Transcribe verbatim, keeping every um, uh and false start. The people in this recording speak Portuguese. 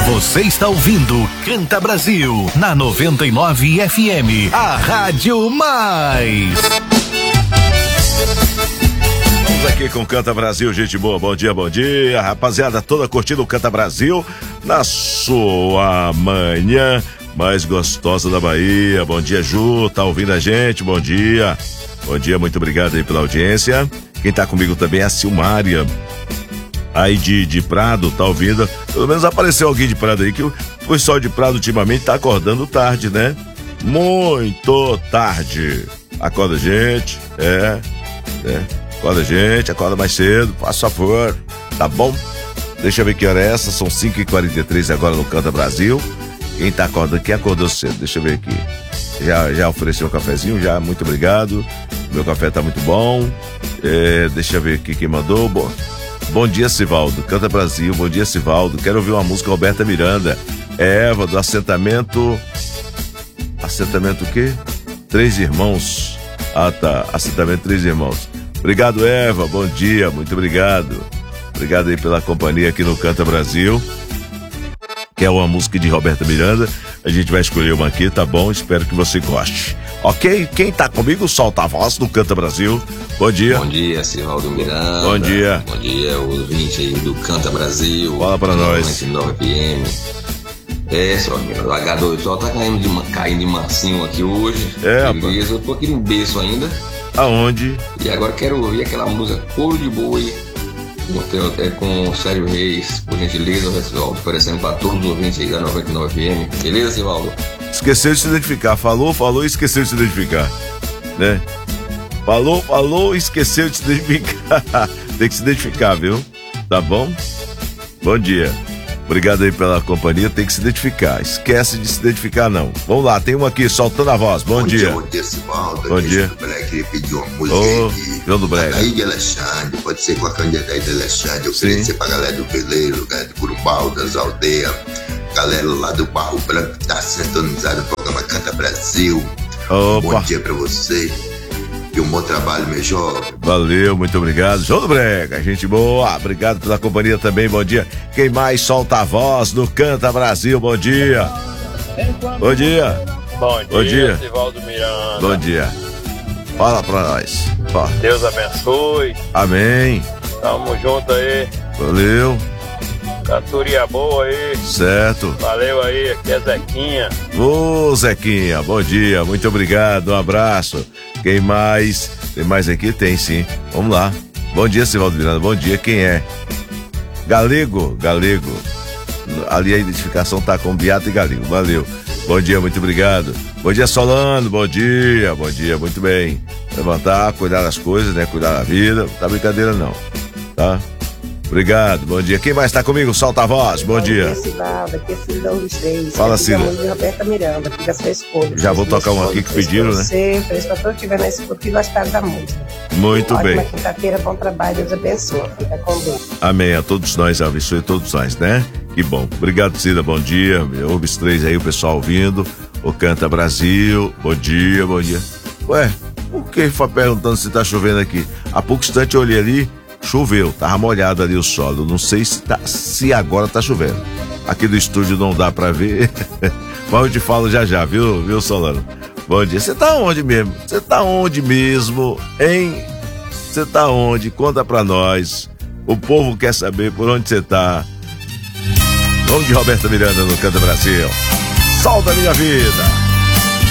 Você está ouvindo Canta Brasil na noventa e nove F M, a Rádio Mais. Vamos aqui com Canta Brasil, gente boa. Bom dia, bom dia, rapaziada toda curtindo o Canta Brasil na sua manhã mais gostosa da Bahia. Bom dia, Ju, tá ouvindo a gente? Bom dia. Bom dia, muito obrigado aí pela audiência. Quem tá comigo também é a Silmária, aí de, de Prado, tá ouvindo? Pelo menos apareceu alguém de Prado aí, que o pessoal de Prado ultimamente tá acordando tarde, né? Muito tarde. Acorda a gente, é, é. Acorda a gente, acorda mais cedo, faça favor, tá bom? Deixa eu ver que hora é essa, são cinco e quarenta e três agora no Canta Brasil. Quem tá acordando, quem acordou cedo? Deixa eu ver aqui. Já, já ofereceu um cafezinho, já, muito obrigado. Meu café tá muito bom. É, deixa eu ver aqui quem mandou. Bom, bom dia, Sivaldo, Canta Brasil, bom dia, Sivaldo. Quero ouvir uma música Roberta Miranda. É, Eva, do assentamento. Assentamento o quê? Três Irmãos. Ah, tá, assentamento Três Irmãos. Obrigado, Eva, bom dia, muito obrigado. Obrigado aí pela companhia aqui no Canta Brasil, que é uma música de Roberta Miranda. A gente vai escolher uma aqui, tá bom? Espero que você goste. Ok? Quem tá comigo, solta a voz no Canta Brasil. Bom dia. Bom dia, Sivaldo Miranda. Bom dia. Bom dia, ouvinte aí do Canta Brasil. Fala pra nós. noventa e nove F M. É, só, o agá dois só tá caindo de, caindo de mansinho aqui hoje. É, beleza, eu tô aqui no berço ainda. Aonde? E agora quero ouvir aquela música Couro de Boi, é, com o Sérgio Reis, por gentileza, Sivaldo, oferecendo pra todos os ouvintes aí da noventa e nove F M. Beleza, Sivaldo? Esqueceu de se identificar. Falou, falou e esqueceu de se identificar. Né? Falou, falou e esqueceu de se identificar. Tem que se identificar, viu? Tá bom? Bom dia. Obrigado aí pela companhia, tem que se identificar. Esquece de se identificar, não. Vamos lá, tem um aqui soltando a voz. Bom, bom dia. dia. Bom dia, Sivaldo. Bom dia. Eu queria pedir uma música Ô, aí. João do Brega. Aí de Alexandre, pode ser com a candidata aí de Alexandre. Eu queria ser pra galera do Veleiro, galera de Curumbau, das aldeias, galera lá do Barro Branco que tá sintonizado no programa Canta Brasil. Opa. Bom dia pra você. E um bom trabalho, meu jovem. Valeu, muito obrigado. João do Brega, gente boa. Obrigado pela companhia também, bom dia. Quem mais solta a voz no Canta Brasil, bom dia. Bom dia. Bom dia, bom dia. Sivaldo Miranda. Bom dia. Fala pra nós. Fala. Deus abençoe. Amém. Tamo junto aí. Valeu. Cantoria boa aí. Certo. Valeu aí, aqui é Zequinha. Ô, Zequinha, bom dia, muito obrigado, um abraço. Quem mais? Tem mais aqui? Tem sim. Vamos lá. Bom dia, Sivaldo Miranda, bom dia, quem é? Galego, Galego. Ali a identificação tá com Beato e Galego, valeu. Bom dia, muito obrigado. Bom dia, Solano, bom dia, bom dia, muito bem. Levantar, cuidar das coisas, né, cuidar da vida, não tá brincadeira não, tá? Obrigado, bom dia. Quem mais tá comigo? Solta a voz, bom, bom dia. Aqui é Civaldo, aqui é Cida um dos três. Fala, Cida. Roberta Miranda, fica a sua escolha. Já vou tocar uma aqui que pediram, né? Você, feliz pra todos que estiver na escuta e gostaram da música. Muito Ótima bem. quinta-feira, bom trabalho, Deus abençoe. Fica com Deus. Amém, a todos nós, abençoe todos nós, né? Que bom. Obrigado, Cida, bom dia. Ouve os três aí, o pessoal ouvindo. O Canta Brasil, bom dia, bom dia. Ué, por que foi perguntando se tá chovendo aqui? Há pouco instante eu olhei ali, choveu, tava molhado ali o solo. Não sei se, tá, se agora tá chovendo. Aqui do estúdio não dá pra ver. Mas eu te falo já já, viu, viu, Solano? Bom dia. Você tá onde mesmo? Você tá onde mesmo, hein? Você tá onde? Conta pra nós. O povo quer saber por onde você tá. Vamos de Roberta Miranda no Canta Brasil. Solta a minha vida.